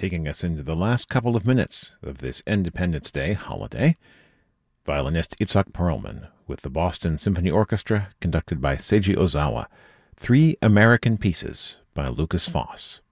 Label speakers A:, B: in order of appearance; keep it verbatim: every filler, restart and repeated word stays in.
A: taking us into the last couple of minutes of this Independence Day holiday. Violinist Itzhak Perlman with the Boston Symphony Orchestra, conducted by Seiji Ozawa. Three American Pieces by Lukas Foss.